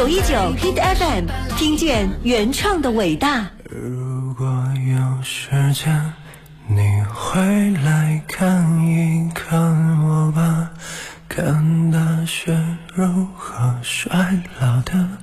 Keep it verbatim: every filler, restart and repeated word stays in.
九一九 Hit F M， 听见原创的伟大。 如果有时间，你回来看一看我吧，看大雪如何衰老的